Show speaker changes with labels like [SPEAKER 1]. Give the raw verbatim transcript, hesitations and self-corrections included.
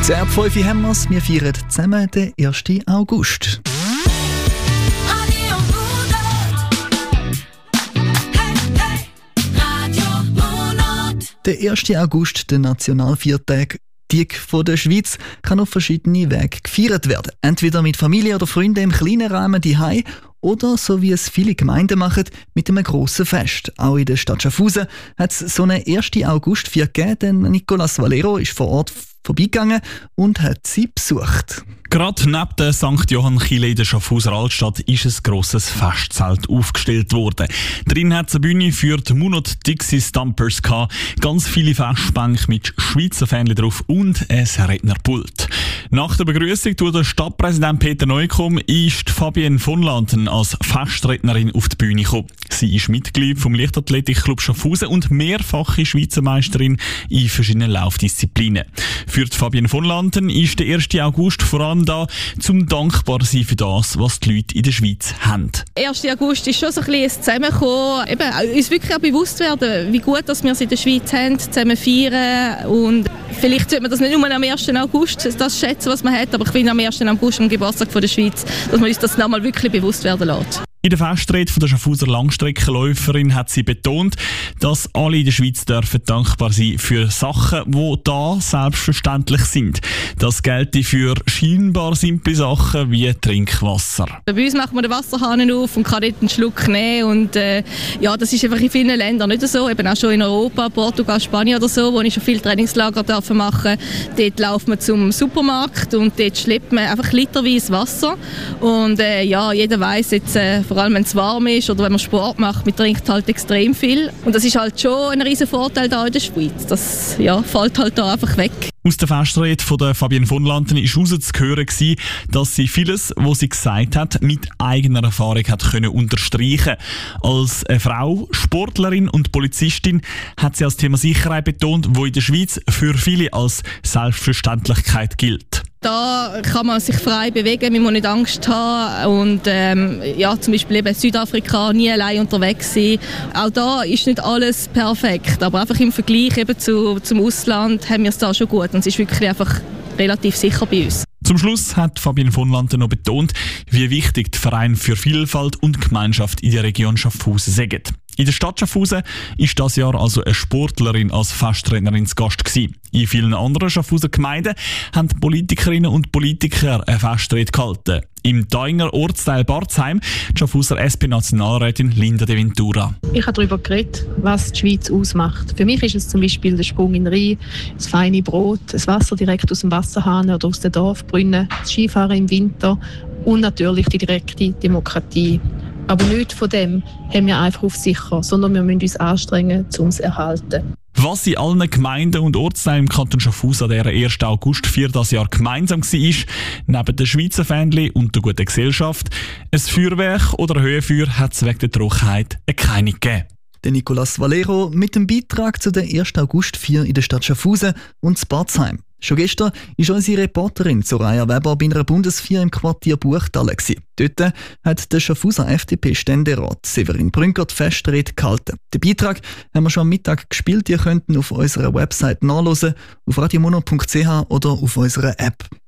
[SPEAKER 1] Sehr fünf haben wir es. Wir feiern zusammen den ersten August. Der erste August, der Nationalviertag der Schweiz, kann auf verschiedene Wege gefeiert werden. Entweder mit Familie oder Freunden im kleinen Rahmen daheim oder, so wie es viele Gemeinden machen, mit einem grossen Fest. Auch in der Stadt Schaffhausen hat es so einen ersten August vier gegeben, denn Nicolas Valero ist vor Ort vorbeigegangen und hat sie besucht.
[SPEAKER 2] Gerade neben der Sankt Johann Kille in der Schaffhauser Altstadt ist ein grosses Festzelt aufgestellt worden. Drin hat es eine Bühne für die Munot Dixie Stumpers gehabt, ganz viele Festbänke mit Schweizer Fähnchen drauf und ein Rednerpult. Nach der Begrüßung durch den Stadtpräsident Peter Neukomm ist Fabienne von Lanten als Festrednerin auf die Bühne gekommen. Sie ist Mitglied vom Leichtathletikclub Schaffhausen und mehrfache Schweizer Meisterin in verschiedenen Laufdisziplinen. Für die Fabienne von Lanten ist der erste August vor allem da, zum dankbar sein für das, was die Leute in der Schweiz haben.
[SPEAKER 3] Der erste August ist schon so ein bisschen ein Zusammenkommen, eben, uns wirklich auch bewusst werden, wie gut dass wir es in der Schweiz haben, zusammen feiern. Und vielleicht sollte man das nicht nur am ersten August das schätzen, was man hat, aber ich finde am ersten August, am Geburtstag von der Schweiz, dass man uns das nochmal wirklich bewusst werden lässt.
[SPEAKER 2] In der Festrede von der Schaffhauser Langstreckenläuferin hat sie betont, dass alle in der Schweiz dürfen dankbar sein für Sachen, die da selbstverständlich sind. Das gilt für scheinbar simple Sachen wie Trinkwasser.
[SPEAKER 3] Bei uns macht man den Wasserhahn auf und kann dort einen Schluck nehmen. Und, äh, ja, das ist einfach in vielen Ländern nicht so. Eben auch schon in Europa, Portugal, Spanien oder so, wo ich schon viele Trainingslager dürfen machen. Dort läuft man zum Supermarkt und dort schleppt man einfach literweise Wasser. Und äh, ja, jeder weiss jetzt, äh, vor allem wenn es warm ist oder wenn man Sport macht, man trinkt halt extrem viel. Und das ist halt schon ein riesen Vorteil hier in der Schweiz. Das ja, fällt halt da einfach weg.
[SPEAKER 2] Aus der Festrede von der Fabienne von Lanten war herauszuhören, dass sie vieles, was sie gesagt hat, mit eigener Erfahrung hat können unterstreichen. Als eine Frau, Sportlerin und Polizistin hat sie als Thema Sicherheit betont, wo in der Schweiz für viele als Selbstverständlichkeit gilt.
[SPEAKER 3] Da kann man sich frei bewegen, man muss nicht Angst haben und ähm, ja, zum Beispiel eben Südafrika, nie allein unterwegs sein. Auch da ist nicht alles perfekt, aber einfach im Vergleich eben zu, zum Ausland haben wir es da schon gut und es ist wirklich einfach relativ sicher bei uns.
[SPEAKER 2] Zum Schluss hat Fabienne von Lanten noch betont, wie wichtig der Verein für Vielfalt und Gemeinschaft in der Region Schaffhausen sagt. In der Stadt Schaffhausen ist das Jahr also eine Sportlerin als Festrednerin zu Gast gewesen. In vielen anderen Schaffhauser Gemeinden haben die Politikerinnen und Politiker eine Festrede gehalten. Im Dainger Ortsteil Barzheim die Schaffhauser S P-Nationalrätin Linda De Ventura.
[SPEAKER 4] Ich habe darüber geredet, was die Schweiz ausmacht. Für mich ist es zum Beispiel der Sprung in den Rhein, das feine Brot, das Wasser direkt aus dem Wasserhahn oder aus den Dorfbrunnen, das Skifahren im Winter und natürlich die direkte Demokratie. Aber nichts von dem haben wir einfach auf sicher, sondern wir müssen uns anstrengen, um es zu erhalten.
[SPEAKER 2] Was in allen Gemeinden und Ortsteilen im Kanton Schaffhausen an dieser ersten August für das Jahr gemeinsam war, neben den Schweizer Fähnchen und der guten Gesellschaft, ein Feuerwerk oder ein Höhenfeuer hat es wegen der Trockenheit keine gegeben.
[SPEAKER 1] Der Nicolas Valero mit dem Beitrag zu der ersten August vier in der Stadt Schaffhausen und Barzheim. Schon gestern war unsere Reporterin Soraya Weber bei einer Bundesfeier im Quartier Buchtal. Dort hat der Schaffhauser F D P-Ständerat Severin Brünker die Festrede gehalten. Den Beitrag haben wir schon am Mittag gespielt. Ihr könnt ihn auf unserer Website nachhören, auf radiomono punkt c h oder auf unserer App.